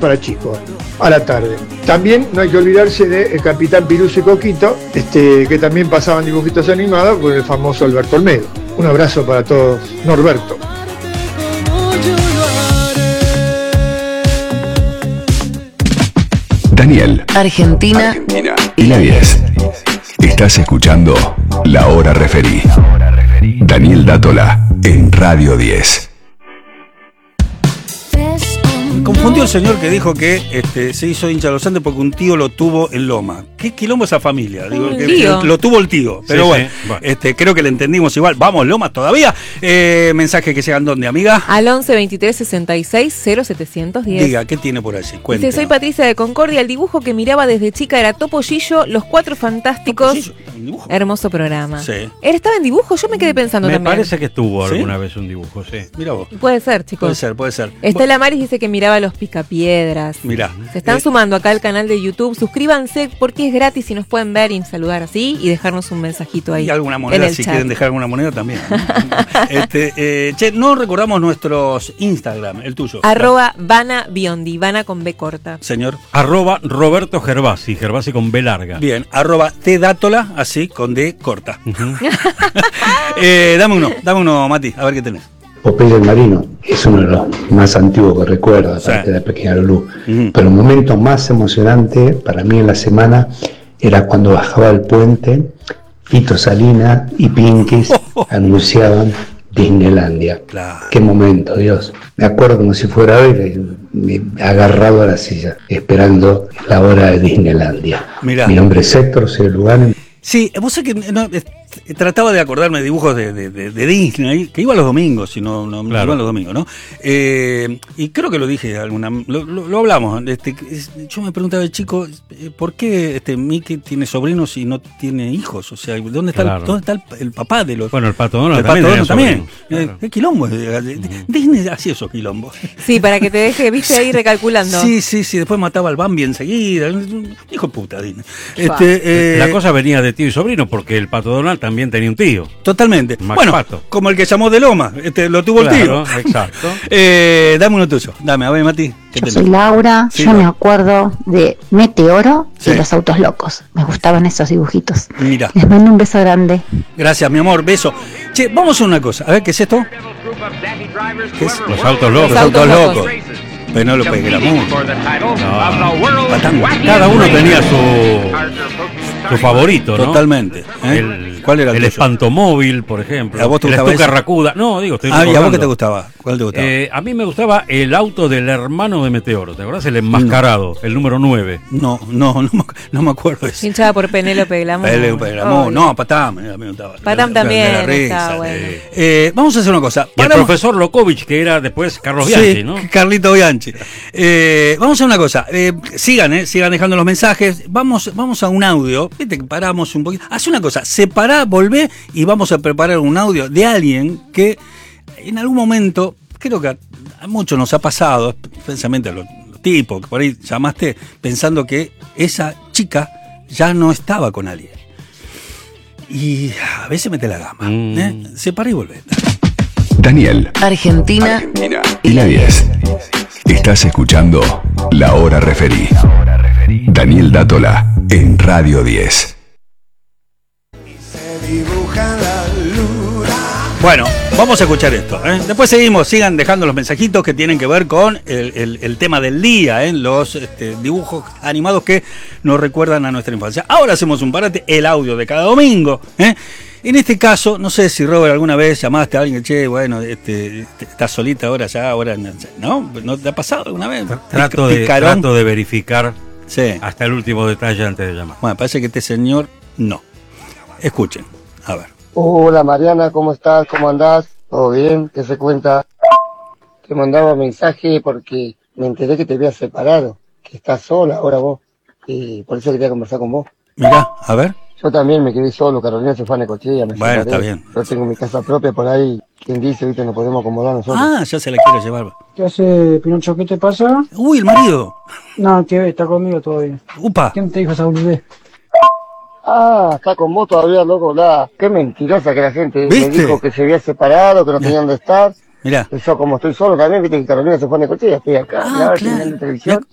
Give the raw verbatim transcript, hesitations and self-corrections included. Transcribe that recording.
para chicos, a la tarde. También no hay que olvidarse del Capitán Piruzo y Coquito, este, que también pasaban dibujitos animados con el famoso Alberto Olmedo. Un abrazo para todos. Norberto. Daniel, Argentina, Argentina y la diez. Estás escuchando La Hora Referí. Daniel Dátola en Radio diez. Me confundió el señor que dijo que este, se hizo hincha de los Andes porque un tío lo tuvo en Loma. ¿Qué quilombo esa familia? Digo, que, que lo tuvo el tío. Pero sí, bueno, sí. bueno. Este, creo que le entendimos igual. Vamos, Loma, todavía. Eh, mensaje que llegan ¿dónde, amiga? Al once veintitrés sesenta y seis cero setecientos diez. Diga, ¿qué tiene por allí? Cuéntenos. Dice, soy Patricia de Concordia. El dibujo que miraba desde chica era Topo Gillo, Los Cuatro Fantásticos. Hermoso programa. Sí. ¿Él estaba en dibujo? Yo me quedé pensando me también. Me parece que estuvo ¿Sí? alguna vez un dibujo, sí. Mira vos. Puede ser, chicos. Puede ser, puede ser. Estela Maris dice que miraba Los Picapiedras. Mirá. Se están eh, sumando acá al canal de YouTube. Suscríbanse porque es gratis y nos pueden ver y saludar así y dejarnos un mensajito ahí. Y alguna moneda, si chat. Quieren dejar alguna moneda también. este, eh, che, no recordamos nuestros Instagram, el tuyo. Arroba Vana Biondi, Vana con B corta. Señor. Arroba Roberto Gervasi, Gervasi con B larga. Bien, arroba Tdátola, así con D corta. Uh-huh. eh, dame uno, dame uno, Mati, a ver qué tenés. Popeye el Marino es uno de los más antiguos que recuerdo, aparte sí. de la Pequeña Lulú. Uh-huh. Pero el momento más emocionante para mí en la semana era cuando bajaba el puente, Fito Salina y Pinkies oh, oh. anunciaban Disneylandia. Claro. Qué momento, Dios. Me acuerdo como si fuera hoy, me, me agarrado a la silla, esperando la hora de Disneylandia. Mirá. Mi nombre es Héctor, soy de Lugano. Sí, vos sabés que no, trataba de acordarme de dibujos de, de, de, de Disney, que iba los domingos, si no, no claro. iban los domingos, ¿no? Eh, y creo que lo dije alguna, lo, lo, lo hablamos. Este, yo me preguntaba de chico, ¿por qué este Mickey tiene sobrinos y no tiene hijos? O sea, ¿dónde está, claro. el, ¿dónde está el, el papá de los? Bueno, el Pato Donald el también. Pato Donald también. Claro. ¿Qué quilombo? Disney hacía esos quilombos. Sí, para que te deje, viste, ahí recalculando. Sí, sí, sí. Después mataba al Bambi enseguida. Hijo de puta, Disney. Este, eh, La cosa venía de tío y sobrino, porque el Pato Donald también tenía un tío. Totalmente. Max bueno, Pato. Como el que llamó de Loma, este, lo tuvo claro, el tío. Exacto. eh, dame uno tuyo. Dame, a ver, Mati. Yo tenés? soy Laura, sí, yo no. me acuerdo de Meteoro sí. y los autos locos. Me gustaban esos dibujitos. Mira. Les mando un beso grande. Gracias, mi amor, beso. Che, vamos a hacer una cosa. A ver, ¿qué es esto? ¿Qué es? Los autos locos. Los autos locos. Penélope Glamour. No. Patán. Cada uno tenía su su favorito, ¿no? Totalmente. ¿eh? El, ¿Cuál era el, el espantomóvil, por ejemplo. ¿A vos te el gustaba Stuka Racuda. No, digo, estoy Ah, ¿y a vos qué te gustaba? ¿Cuál te gustaba? Eh, a mí me gustaba el auto del hermano de Meteoro. ¿Te acordás? El enmascarado, no. el número nueve. No, no, no, no, no me acuerdo eso. Hinchada por Penélope Glamour. Penélope Glamour. Oh, no, Patán. Me gustaba. Patán la, también. La, la risa, bueno. eh, eh, vamos a hacer una cosa. Y el profesor Lokovic, que era después Carlos Bianchi, sí, ¿no? Carlito Bianchi. Eh, vamos a hacer una cosa. Eh, sigan, eh, sigan dejando los mensajes. Vamos, vamos a un audio. Viste que paramos un poquito. Haz una cosa. Separá, volvé y vamos a preparar un audio de alguien que en algún momento, creo que a, a muchos nos ha pasado, especialmente a los, los tipos que por ahí llamaste pensando que esa chica ya no estaba con alguien. Y a veces mete la gama. Mm. ¿eh? Separá y volvé. Daniel, Argentina, Argentina y la diez. Estás escuchando La Hora Referí. Daniel Dátola en Radio diez. Bueno, vamos a escuchar esto. ¿eh? Después seguimos, sigan dejando los mensajitos que tienen que ver con el, el, el tema del día, ¿eh? los este, dibujos animados que nos recuerdan a nuestra infancia. Ahora hacemos un parate, el audio de cada domingo. ¿eh? En este caso, no sé si Robert alguna vez llamaste a alguien, che, bueno, este, estás solita ahora ya, ahora no, ¿no te ha pasado alguna vez? Trato de, trato de verificar sí. hasta el último detalle antes de llamar. Bueno, parece que este señor no. Escuchen, a ver. Hola Mariana, ¿cómo estás? ¿Cómo andás? ¿Todo bien? ¿Qué se cuenta? Te mandaba mensaje porque me enteré que te habías separado, que estás sola ahora vos, y por eso quería conversar con vos. Mirá, a ver. Yo también me quedé solo, Carolina se fue a Necochea, me Bueno, separé. está bien. Yo tengo mi casa propia por ahí, quien dice, viste, nos podemos acomodar nosotros. Ah, ya se la quiero llevar. ¿Qué hace, Pinocho? ¿Qué te pasa? Uy, el marido. No, que está conmigo todavía. Upa. ¿Quién te dijo esa boludez? Ah, está con vos todavía, loco, la... Qué mentirosa que la gente ¿Viste? me dijo que se había separado, que no tenían dónde estar. Mirá. Yo como estoy solo también, viste que Carolina se fue a Necochea, estoy acá, ah, mirá, claro. televisión.